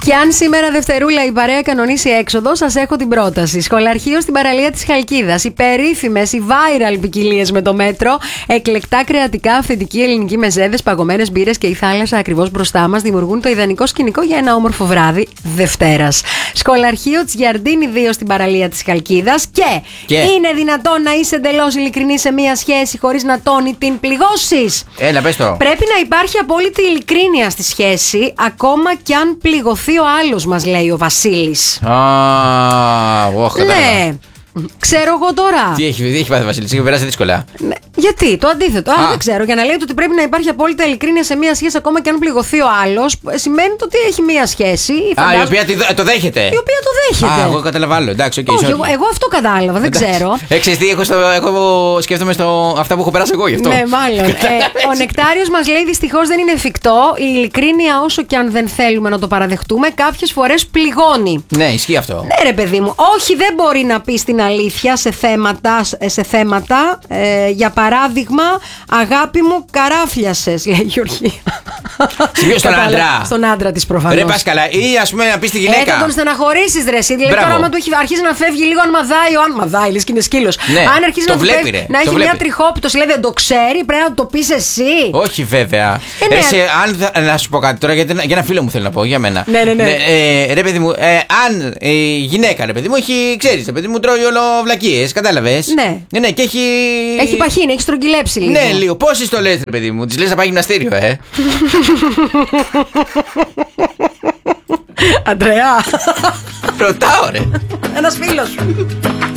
Και αν σήμερα Δευτερούλα η παρέα κανονίσει έξοδο, σας έχω την πρόταση. Σχολαρχείο στην παραλία της Χαλκίδας. Οι περίφημες, οι viral ποικιλίες με το μέτρο. Εκλεκτά κρεατικά, αυθεντική ελληνική μεζέδες, παγωμένες μπύρες και η θάλασσα ακριβώς μπροστά μας δημιουργούν το ιδανικό σκηνικό για ένα όμορφο βράδυ Δευτέρας. Σχολαρχείο Τζιαρντίνη 2 στην παραλία της Χαλκίδας. Και είναι δυνατόν να είσαι εντελώς ειλικρινής σε μία σχέση χωρίς να τόνει την πληγώσεις? Έλα, πες το. Πρέπει να υπάρχει απόλυτη ειλικρίνεια στη σχέση, ακόμα κι αν πληγωθεί ο άλλος, μας λέει ο Βασίλης. Ναι. Ξέρω εγώ τώρα. Τι έχει πάθει ο Βασίλης, έχει περάσει δύσκολα. Ναι. Γιατί, το αντίθετο. Δεν ξέρω. Για να λέει ότι πρέπει να υπάρχει απόλυτα ειλικρίνεια σε μία σχέση, ακόμα και αν πληγωθεί ο άλλος, σημαίνει ότι έχει μία σχέση. Η οποία το δέχεται. Η οποία το δέχεται. Εγώ καταλαβαίνω. Εντάξει, okay, όχι, εγώ αυτό κατάλαβα, δεν ξέρω. Τι, εγώ σκέφτομαι αυτά που έχω περάσει εγώ γι' αυτό. Ναι, μάλλον. Ο Νεκτάριος μας λέει δυστυχώς δεν είναι εφικτό. Η ειλικρίνεια, όσο και αν δεν θέλουμε να το παραδεχτούμε, κάποιες φορές πληγώνει. Ναι, ισχύει αυτό. Ναι, ρε παιδί μου. Όχι, δεν μπορεί να πει την αλήθεια σε θέματα. Για παράδειγμα, αγάπη μου, καράφλιασες, λέει η Γεωργία. Στον άντρα. Στον άντρα της προφανώς. Ρε πας καλά. Ή ας πούμε να πεις στη γυναίκα. Θα τον στεναχωρήσεις, ρε. Δηλαδή τώρα, άμα του αρχίσει να φεύγει λίγο, αν μαδάει, λες και είναι σκύλος. Ναι, αν αρχίσει να βλέπει, φεύγει, να έχει μια τριχόπιτος, λέει δεν το ξέρει, πρέπει να το πεις εσύ. Όχι, βέβαια. Να σου πω κάτι τώρα για ένα φίλο μου θέλω να πω, για μένα. Ναι. Ρε παιδί μου, αν η γυναίκα, ρε παιδί μου, ξέρεις, ρε παιδί μου, τρώει όλο βλακίες, κατάλαβες. Ναι, και έχει. Έχει παχύνει, έχει στρογγυλέψει λίγο. Ναι, λίγο. Πόσες το λες, ρε παιδί μου, της λες να πάει γυμναστήριο, Αντρέα. Ρωτάω, ρε. Ένας φίλος σου.